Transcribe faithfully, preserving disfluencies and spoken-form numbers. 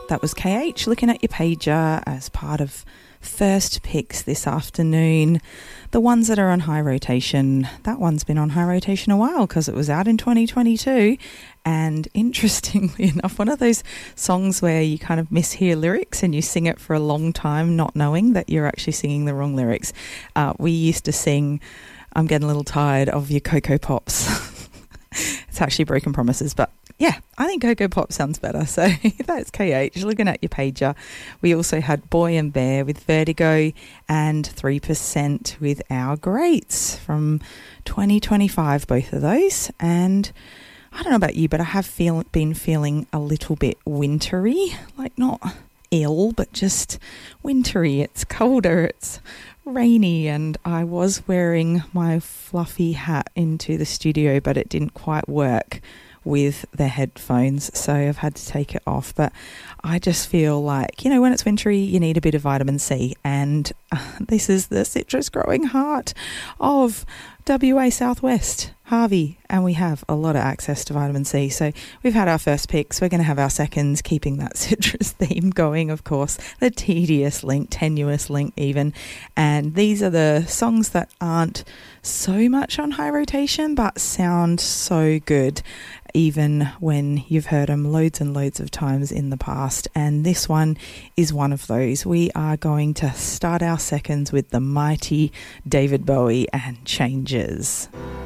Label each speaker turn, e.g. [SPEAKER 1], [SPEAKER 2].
[SPEAKER 1] That was K H looking at your pager as part of first picks this afternoon. The ones that are on high rotation, that one's been on high rotation a while because it was out in twenty twenty-two. And interestingly enough, one of those songs where you kind of mishear lyrics and you sing it for a long time not knowing that you're actually singing the wrong lyrics. Uh, we used to sing I'm Getting a Little Tired of Your Cocoa Pops. It's actually Broken Promises, but yeah, I think Cocoa Pop sounds better. So that's K H, looking at your pager. We also had Boy and Bear with Vertigo and three percent with Our Greats from twenty twenty-five, both of those. And I don't know about you, but I have feel, been feeling a little bit wintry, like not ill, but just wintry. It's colder, it's rainy, and I was wearing my fluffy hat into the studio, but it didn't quite work with the headphones, so I've had to take it off. But I just feel like, you know, when it's wintry, you need a bit of vitamin C, and uh, this is the citrus growing heart of W A Southwest, Harvey, and we have a lot of access to vitamin C. So we've had our first picks, we're going to have our seconds, keeping that citrus theme going, of course, the tedious link, tenuous link even. And these are the songs that aren't so much on high rotation but sound so good even when you've heard them loads and loads of times in the past. And this one is one of those. We are going to start our seconds with the mighty David Bowie and Changes.